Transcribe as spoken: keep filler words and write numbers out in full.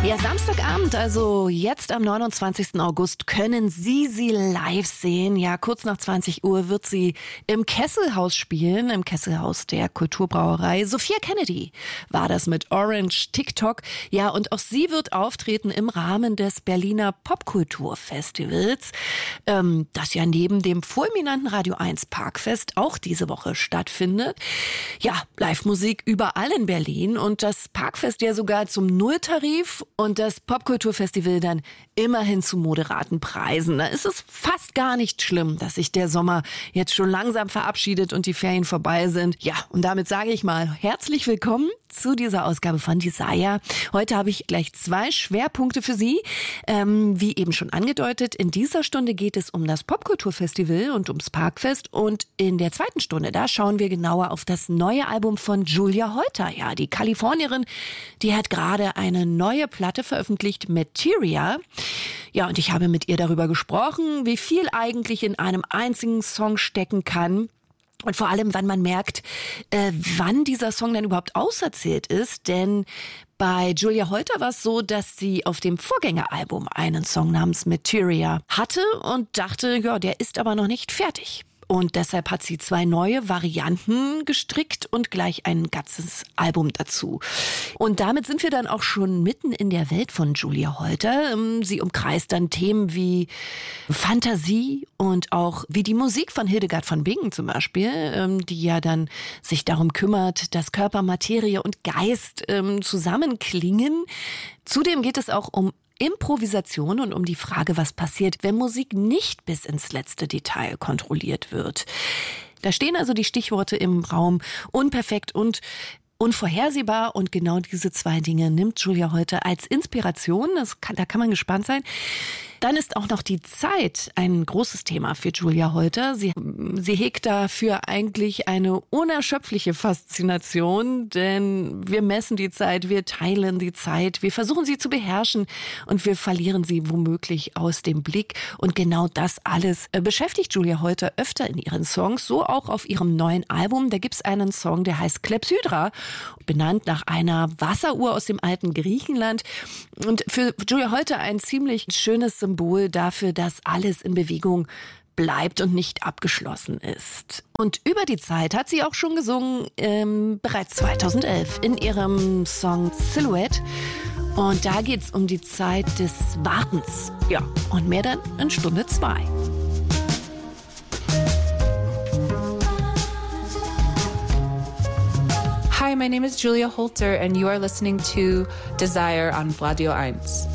Ja, Samstagabend, also jetzt am neunundzwanzigsten August, können Sie sie live sehen. Ja, kurz nach zwanzig Uhr wird sie im Kesselhaus spielen, im Kesselhaus der Kulturbrauerei. Sophia Kennedy war das mit Orange TikTok. Ja, und auch sie wird auftreten im Rahmen des Berliner Popkulturfestivals, ähm, das ja neben dem fulminanten Radio eins Parkfest auch diese Woche stattfindet. Ja, Live-Musik überall in Berlin und das Parkfest ja sogar zum Nulltarif. Und das Popkulturfestival dann immerhin zu moderaten Preisen. Da ist es fast gar nicht schlimm, dass sich der Sommer jetzt schon langsam verabschiedet und die Ferien vorbei sind. Ja, und damit sage ich mal herzlich willkommen zu dieser Ausgabe von Desire. Heute habe ich gleich zwei Schwerpunkte für Sie. Ähm, wie eben schon angedeutet, in dieser Stunde geht es um das Popkulturfestival und ums Parkfest. Und in der zweiten Stunde, da schauen wir genauer auf das neue Album von Julia Holter. Ja, die Kalifornierin, die hat gerade eine neue Platte veröffentlicht, Materia. Ja, und ich habe mit ihr darüber gesprochen, wie viel eigentlich in einem einzigen Song stecken kann. Und vor allem, wann man merkt, äh, wann dieser Song denn überhaupt auserzählt ist. Denn bei Julia Holter war es so, dass sie auf dem Vorgängeralbum einen Song namens Materia hatte und dachte, ja, der ist aber noch nicht fertig. Und deshalb hat sie zwei neue Varianten gestrickt und gleich ein ganzes Album dazu. Und damit sind wir dann auch schon mitten in der Welt von Julia Holter. Sie umkreist dann Themen wie Fantasie und auch wie die Musik von Hildegard von Bingen zum Beispiel, die ja dann sich darum kümmert, dass Körper, Materie und Geist zusammenklingen. Zudem geht es auch um Improvisation und um die Frage, was passiert, wenn Musik nicht bis ins letzte Detail kontrolliert wird. Da stehen also die Stichworte im Raum: unperfekt und unvorhersehbar, und genau diese zwei Dinge nimmt Julia Holter als Inspiration. Das kann, da kann man gespannt sein. Dann ist auch noch die Zeit ein großes Thema für Julia Holter. Sie, sie hegt dafür eigentlich eine unerschöpfliche Faszination, denn wir messen die Zeit, wir teilen die Zeit, wir versuchen sie zu beherrschen und wir verlieren sie womöglich aus dem Blick. Und genau das alles beschäftigt Julia Holter öfter in ihren Songs, so auch auf ihrem neuen Album. Da gibt's einen Song, der heißt Klepsydra, benannt nach einer Wasseruhr aus dem alten Griechenland. Und für Julia Holter ein ziemlich schönes Symbol dafür, dass alles in Bewegung bleibt und nicht abgeschlossen ist. Und über die Zeit hat sie auch schon gesungen, ähm, bereits zweitausendelf in ihrem Song Silhouette. Und da geht's um die Zeit des Wartens. Ja, und mehr dann in Stunde zwei. Hi, my name is Julia Holter and you are listening to Desire on Radio eins.